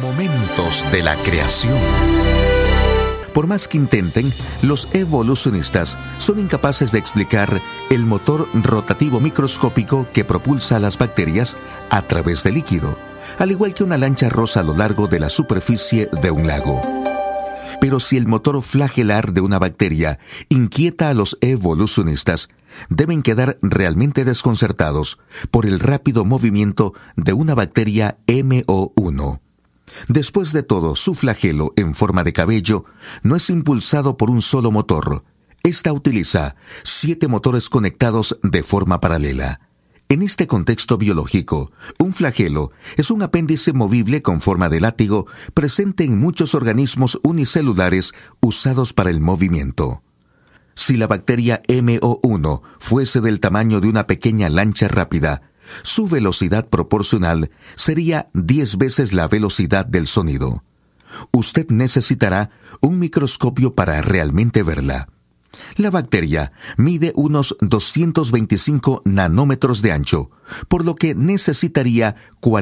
Momentos de la creación. Por más que intenten, los evolucionistas son incapaces de explicar el motor rotativo microscópico que propulsa a las bacterias a través del líquido, al igual que una lancha rosa a lo largo de la superficie de un lago. Pero si el motor flagelar de una bacteria inquieta a los evolucionistas, deben quedar realmente desconcertados por el rápido movimiento de una bacteria MO1. Después de todo, su flagelo en forma de cabello no es impulsado por un solo motor. Esta utiliza 7 motores conectados de forma paralela. En este contexto biológico, un flagelo es un apéndice movible con forma de látigo presente en muchos organismos unicelulares usados para el movimiento. Si la bacteria MO1 fuese del tamaño de una pequeña lancha rápida, su velocidad proporcional sería 10 veces la velocidad del sonido. Usted necesitará un microscopio para realmente verla. La bacteria mide unos 225 nanómetros de ancho, por lo que necesitaría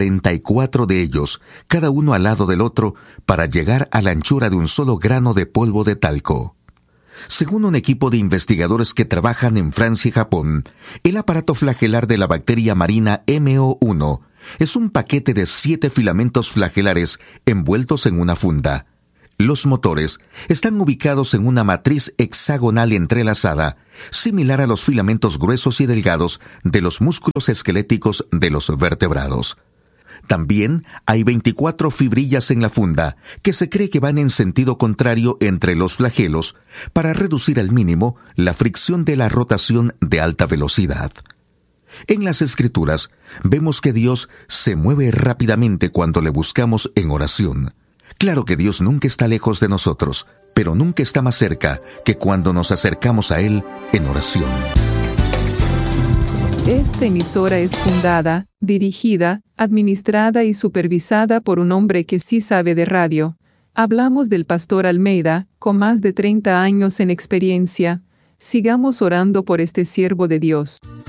44 de ellos, cada uno al lado del otro, para llegar a la anchura de un solo grano de polvo de talco. Según un equipo de investigadores que trabajan en Francia y Japón, el aparato flagelar de la bacteria marina MO1 es un paquete de 7 filamentos flagelares envueltos en una funda. Los motores están ubicados en una matriz hexagonal entrelazada, similar a los filamentos gruesos y delgados de los músculos esqueléticos de los vertebrados. También hay 24 fibrillas en la funda, que se cree que van en sentido contrario entre los flagelos para reducir al mínimo la fricción de la rotación de alta velocidad. En las Escrituras vemos que Dios se mueve rápidamente cuando le buscamos en oración. Claro que Dios nunca está lejos de nosotros, pero nunca está más cerca que cuando nos acercamos a Él en oración. Esta emisora es fundada, dirigida, administrada y supervisada por un hombre que sí sabe de radio. Hablamos del pastor Almeida, con más de 30 años en experiencia. Sigamos orando por este siervo de Dios.